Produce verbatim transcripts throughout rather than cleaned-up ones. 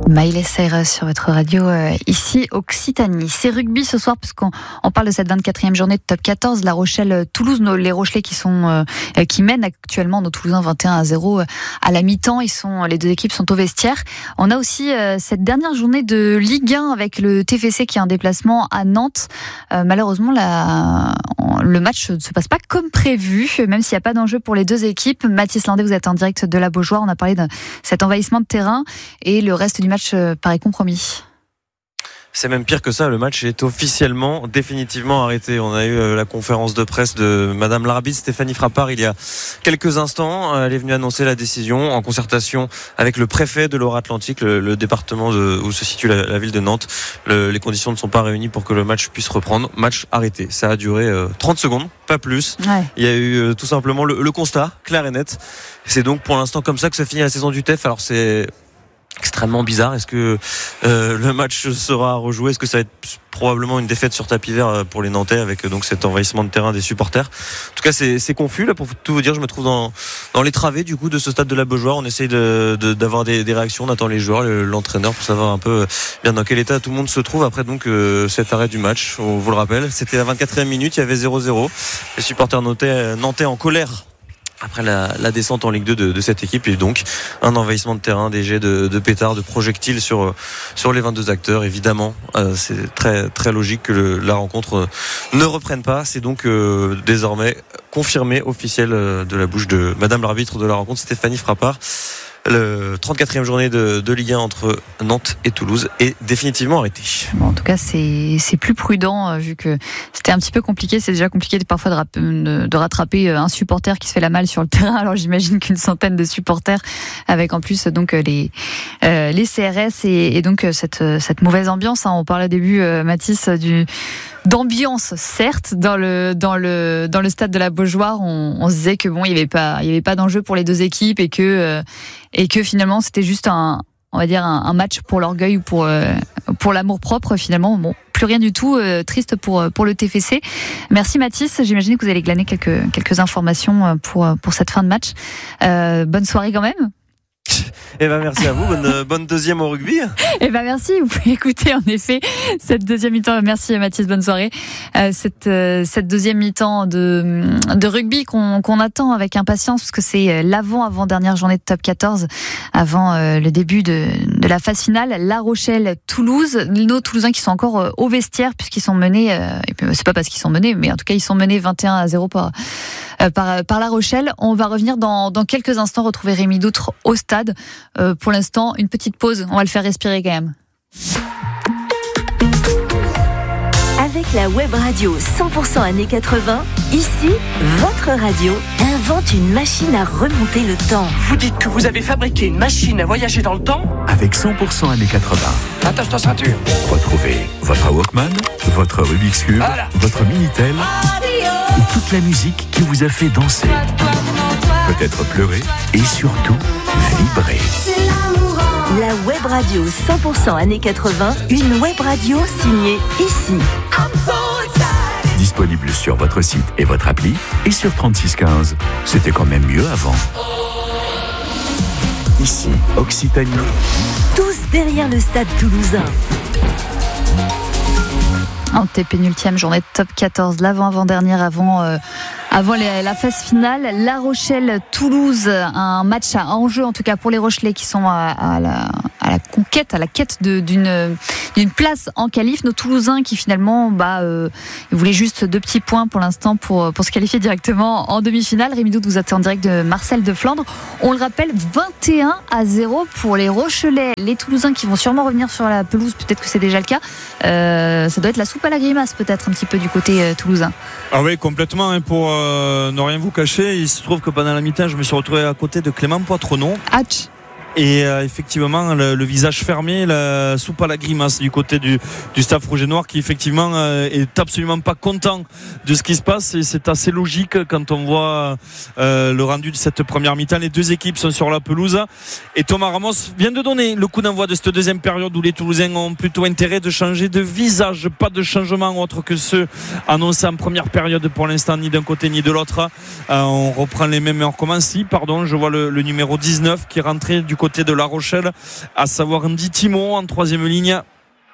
Miley Cyrus sur votre radio, euh, ici Occitanie. C'est rugby ce soir puisqu'on on parle de cette vingt-quatrième journée de top quatorze. La Rochelle-Toulouse, nos, les Rochelais qui sont euh, qui mènent actuellement nos Toulousains vingt et un à zéro à la mi-temps. Ils sont, les deux équipes sont au vestiaire. On a aussi euh, cette dernière journée de Ligue un avec le T F C qui a un déplacement à Nantes. Euh, malheureusement, la, le match ne se passe pas comme prévu, même s'il n'y a pas d'enjeu pour les deux équipes. Mathis Landais, vous êtes en direct de la Beaujoire. On a parlé de cet envahissement de terrain et le reste du match paraît compromis. C'est même pire que ça, le match est officiellement, définitivement arrêté. On a eu la conférence de presse de Madame l'arbitre Stéphanie Frappard il y a quelques instants. Elle est venue annoncer la décision en concertation avec le préfet de Loire-Atlantique, le, le département de, où se situe la, la ville de Nantes. Le, les conditions ne sont pas réunies pour que le match puisse reprendre. Match arrêté. Ça a duré euh, trente secondes, pas plus. Ouais. Il y a eu euh, tout simplement le, le constat, clair et net. C'est donc pour l'instant comme ça que ça finit la saison du T E F. Alors c'est extrêmement bizarre. Est-ce que euh, le match sera rejoué? Est-ce que ça va être probablement une défaite sur tapis vert pour les Nantais avec donc cet envahissement de terrain des supporters? En tout cas, c'est, c'est confus là. Pour tout vous dire, je me trouve dans dans les travées du coup de ce stade de la Beaujoire. On essaye de, de d'avoir des, des réactions. On attend les joueurs, le, l'entraîneur pour savoir un peu bien dans quel état tout le monde se trouve après donc euh, cet arrêt du match. On vous le rappelle, c'était la vingt-quatrième minute. Il y avait zéro zéro. Les supporters nantais, nantais en colère après la, la descente en Ligue deux de, de cette équipe, et donc un envahissement de terrain, des jets de, de pétards, de projectiles sur sur les vingt-deux acteurs. Évidemment, euh, c'est très très logique que le, la rencontre ne reprenne pas. C'est donc euh, désormais confirmé, officiel euh, de la bouche de Madame l'arbitre de la rencontre, Stéphanie Frappard. Le trente-quatrième journée de, de Ligue un entre Nantes et Toulouse est définitivement arrêté. Bon, en tout cas, c'est, c'est plus prudent euh, vu que c'était un petit peu compliqué. C'est déjà compliqué parfois de, rap- de, de rattraper un supporter qui se fait la malle sur le terrain. Alors j'imagine qu'une centaine de supporters avec en plus donc les euh, les C R S et, et donc cette cette mauvaise ambiance. Hein. On parlait au début, euh, Mathis, du d'ambiance, certes, dans le dans le dans le stade de la Beaujoire. On, on se disait que bon, il y avait pas il y avait pas d'enjeu pour les deux équipes et que euh, et que finalement c'était juste un on va dire un, un match pour l'orgueil ou pour euh, pour l'amour propre. Finalement, bon, plus rien du tout. Euh, triste pour pour le T F C. Merci Mathis. J'imagine que vous allez glaner quelques quelques informations pour pour cette fin de match. Euh, bonne soirée quand même. Eh ben merci à vous, bonne, bonne deuxième au rugby. Eh ben merci, vous pouvez écouter en effet cette deuxième mi-temps. Merci Mathis, bonne soirée. Euh, cette euh, cette deuxième mi-temps de de rugby qu'on qu'on attend avec impatience parce que c'est l'avant avant dernière journée de top quatorze avant euh, le début de de la phase finale. La Rochelle, Toulouse, nos Toulousains qui sont encore euh, au vestiaire puisqu'ils sont menés. Euh, et puis, c'est pas parce qu'ils sont menés, mais en tout cas ils sont menés vingt et un à zéro par euh, par par La Rochelle. On va revenir dans dans quelques instants retrouver Rémi Doutre au stade. Euh, pour l'instant, une petite pause. On va le faire respirer quand même. Avec la web radio cent pour cent années quatre-vingts, ici, votre radio invente une machine à remonter le temps. Vous dites que vous avez fabriqué une machine à voyager dans le temps? Avec cent pour cent années quatre-vingts. Attache ta ceinture. Retrouvez votre Walkman, votre Rubik's Cube, voilà. Votre Minitel et toute la musique qui vous a fait danser, peut-être pleurer et surtout vibrer. La web radio cent pour cent années quatre-vingts, une web radio signée ici. Disponible sur votre site et votre appli et sur trente-six quinze. C'était quand même mieux avant. Ici, Occitanie. Tous derrière le stade toulousain. Antépénultième journée de top quatorze, l'avant-avant-dernière avant, euh, avant les, la phase finale. La Rochelle-Toulouse, un match à enjeu en tout cas pour les Rochelais qui sont à, à, la, à la conquête, à la quête de, d'une, d'une place en qualif. Nos Toulousains qui finalement bah, euh, ils voulaient juste deux petits points pour l'instant pour, pour se qualifier directement en demi-finale. Rémi Doud, vous êtes en direct de Marcel de Flandre. On le rappelle, vingt et un à zéro pour les Rochelais. Les Toulousains qui vont sûrement revenir sur la pelouse, peut-être que c'est déjà le cas. Euh, ça doit être la soupe à la grimace peut-être un petit peu du côté euh, toulousain. Ah oui, complètement, hein, pour euh, ne rien vous cacher, il se trouve que pendant la mi-temps je me suis retrouvé à côté de Clément Poitrenon. Hatch. Et euh, effectivement le, le visage fermé, la soupe à la grimace du côté du, du staff rouge et noir qui effectivement euh, est absolument pas content de ce qui se passe, et c'est assez logique quand on voit euh, le rendu de cette première mi-temps. Les deux équipes sont sur la pelouse et Thomas Ramos vient de donner le coup d'envoi de cette deuxième période où les Toulousains ont plutôt intérêt de changer de visage, pas de changement autre que ceux annoncés en première période pour l'instant, ni d'un côté ni de l'autre. Euh, on reprend les mêmes, on recommence, si, pardon, je vois le, le numéro dix-neuf qui est rentré du côté de La Rochelle, à savoir Andy Thimot en troisième ligne.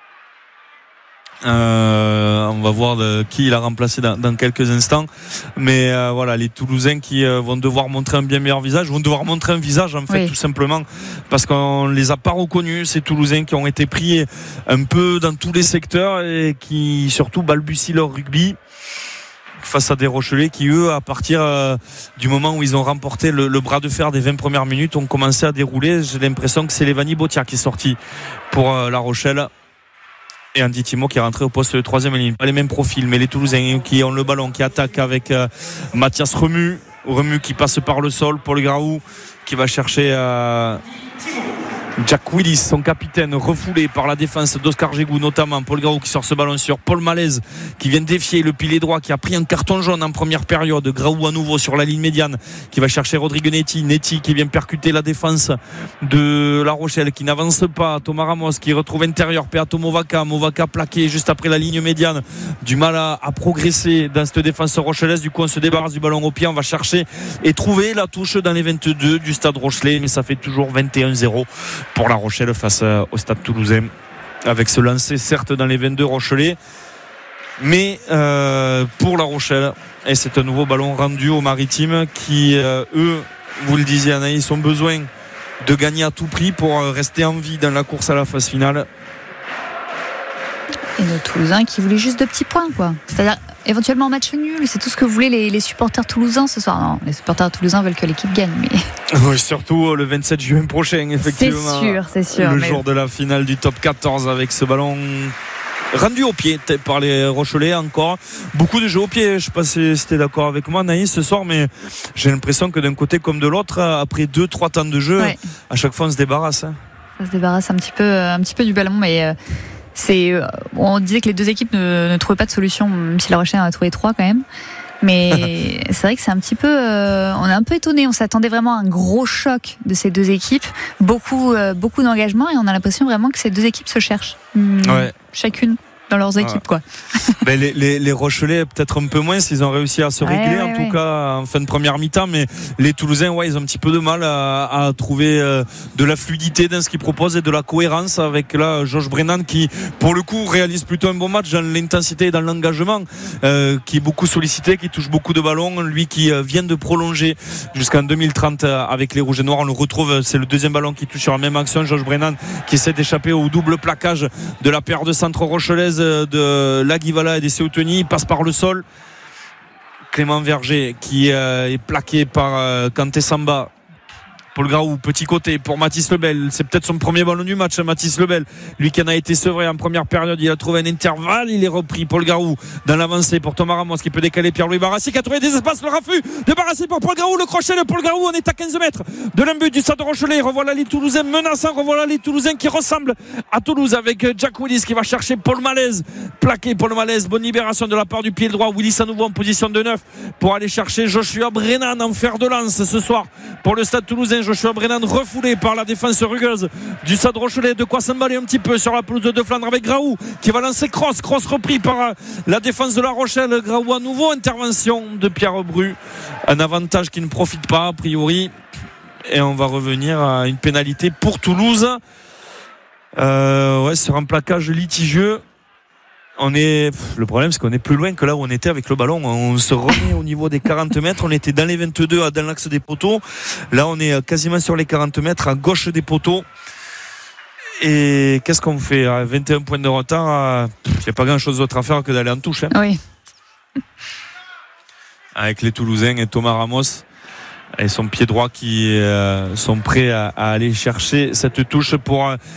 Euh, on va voir de, qui il a remplacé dans, dans quelques instants, mais euh, voilà, les Toulousains qui euh, vont devoir montrer un bien meilleur visage, vont devoir montrer un visage en fait, oui. tout simplement parce qu'on les a pas reconnus, ces Toulousains qui ont été pris un peu dans tous les secteurs et qui surtout balbutient leur rugby face à des Rochelais qui eux, à partir euh, du moment où ils ont remporté le, le bras de fer des vingt premières minutes, ont commencé à dérouler. J'ai l'impression que c'est Lévani Botia qui est sorti pour euh, La Rochelle. Et Andy Thimot qui est rentré au poste de troisième ligne. Pas les mêmes profils, mais les Toulousains qui ont le ballon, qui attaquent avec euh, Mathias Remu. Remu qui passe par le sol. Paul Graou qui va chercher euh, Jack Willis, son capitaine, refoulé par la défense d'Oscar Gégou notamment. Paul Graou qui sort ce ballon sur Paul Malaise qui vient défier le pilier droit, qui a pris un carton jaune en première période. Graou à nouveau sur la ligne médiane qui va chercher Rodrigue Netti. Netti qui vient percuter la défense de La Rochelle, qui n'avance pas. Thomas Ramos qui retrouve intérieur. Peato Movaca. Movaca plaqué juste après la ligne médiane. Du mal à, à progresser dans cette défense rochelaise. Du coup on se débarrasse du ballon au pied. On va chercher et trouver la touche dans les vingt-deux du Stade Rochelais, mais ça fait toujours vingt et un zéro pour La Rochelle face au Stade Toulousain, avec ce lancer certes dans les vingt-deux Rochelais, mais euh, pour La Rochelle, et c'est un nouveau ballon rendu aux Maritimes qui euh, eux, vous le disiez Anaïs, ont besoin de gagner à tout prix pour rester en vie dans la course à la phase finale. Et nos Toulousains qui voulaient juste de petits points, quoi. C'est-à-dire éventuellement match nul, c'est tout ce que voulaient les, les supporters toulousains ce soir. Non, les supporters toulousains veulent que l'équipe gagne, mais oui, surtout le vingt-sept juin prochain, effectivement. C'est sûr, c'est sûr. Le mais... jour de la finale du top quatorze, avec ce ballon rendu au pied par les Rochelais encore. Beaucoup de jeux au pied. Je ne sais pas si c'était d'accord avec moi, Naïs, ce soir, mais j'ai l'impression que d'un côté comme de l'autre, après deux trois temps de jeu, ouais. à chaque fois on se débarrasse. Hein. Ça se débarrasse un petit peu, un petit peu du ballon, mais. Euh... C'est, on disait que les deux équipes ne, ne trouvaient pas de solution, même si La Rochelle en a trouvé trois quand même. Mais c'est vrai que c'est un petit peu, euh, on est un peu étonné. On s'attendait vraiment à un gros choc de ces deux équipes, beaucoup, euh, beaucoup d'engagement, et on a l'impression vraiment que ces deux équipes se cherchent, mmh, ouais. chacune dans leurs équipes, quoi. Ben les, les, les Rochelais peut-être un peu moins, s'ils ont réussi à se régler ouais, ouais, en ouais. tout cas en fin de première mi-temps, mais les Toulousains, ouais, ils ont un petit peu de mal à, à trouver euh, de la fluidité dans ce qu'ils proposent et de la cohérence avec là Josh Brennan qui pour le coup réalise plutôt un bon match dans l'intensité et dans l'engagement, euh, qui est beaucoup sollicité, qui touche beaucoup de ballons, lui qui euh, vient de prolonger jusqu'en deux mille trente avec les Rouges et Noirs. On le retrouve, c'est le deuxième ballon qui touche sur la même action. Josh Brennan qui essaie d'échapper au double plaquage de la paire de centre rochelaise de Laguivala et des Seouteni, passe par le sol. Clément Verger qui euh, est plaqué par euh, Kanté Samba. Paul Graou, petit côté pour Mathis Lebel, c'est peut-être son premier ballon du match, Mathis Lebel, lui qui en a été sevré en première période, il a trouvé un intervalle, il est repris. Paul Graou dans l'avancée pour Thomas Ramos qui peut décaler Pierre-Louis Barassi qui a trouvé des espaces, le raffut de Barassi pour Paul Graou, le crochet de Paul Graou, on est à quinze mètres de l'embut du Stade Rochelais. Revoilà les Toulousains menaçants, revoilà les Toulousains qui ressemblent à Toulouse avec Jack Willis qui va chercher Paul Malaise, plaqué Paul Malaise, bonne libération de la part du pied droit. Willis à nouveau en position de neuf pour aller chercher Joshua Brennan en fer de lance ce soir pour le Stade Toulousain. Joshua Brennan refoulé par la défense rugueuse du Stade Rochelais, de quoi s'emballer un petit peu sur la pelouse de Flandre avec Graou qui va lancer cross, cross repris par la défense de La Rochelle. Graou à nouveau, intervention de Pierre Bru, un avantage qui ne profite pas a priori, et on va revenir à une pénalité pour Toulouse, euh, ouais, sur un plaquage litigieux. On est, le problème c'est qu'on est plus loin que là où on était avec le ballon. On se remet au niveau des quarante mètres. On était dans les vingt-deux, dans l'axe des poteaux. Là on est quasiment sur les quarante mètres à gauche des poteaux. Et qu'est-ce qu'on fait à vingt et un points de retard? Il n'y a pas grand chose d'autre à faire que d'aller en touche, hein. Oui. Avec les Toulousains et Thomas Ramos et son pied droit qui euh, sont prêts à, à aller chercher cette touche pour